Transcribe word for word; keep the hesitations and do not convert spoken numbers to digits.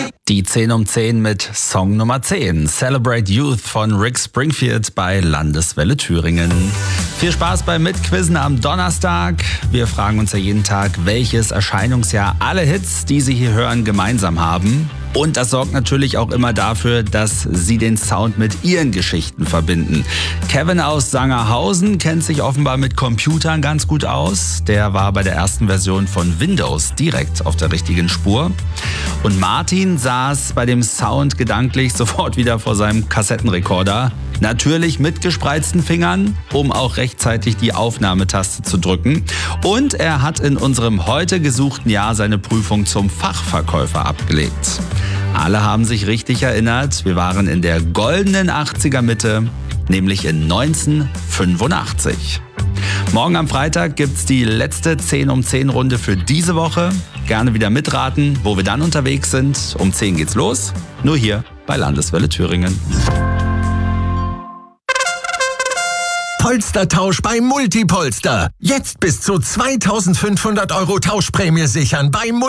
Die zehn um zehn mit Song Nummer zehn. Celebrate Youth von Rick Springfield bei Landeswelle Thüringen. Viel Spaß beim Mitquizzen am Donnerstag. Wir fragen uns ja jeden Tag, welches Erscheinungsjahr alle Hits, die Sie hier hören, gemeinsam haben. Und das sorgt natürlich auch immer dafür, dass Sie den Sound mit Ihren Geschichten verbinden. Kevin aus Sangerhausen kennt sich offenbar mit Computern ganz gut aus. Der war bei der ersten Version von Windows direkt auf der richtigen Spur. Und Martin saß bei dem Sound gedanklich sofort wieder vor seinem Kassettenrekorder. Natürlich mit gespreizten Fingern, um auch rechtzeitig die Aufnahmetaste zu drücken. Und er hat in unserem heute gesuchten Jahr seine Prüfung zum Fachverkäufer abgelegt. Alle haben sich richtig erinnert, wir waren in der goldenen achtziger Mitte, nämlich in neunzehnhundertfünfundachtzig. Morgen am Freitag gibt's die letzte zehn um zehn Runde für diese Woche. Gerne wieder mitraten, wo wir dann unterwegs sind. Um zehn geht's los, nur hier bei Landeswelle Thüringen. Polstertausch bei Multipolster. Jetzt bis zu zweitausendfünfhundert Euro Tauschprämie sichern bei Multipolster.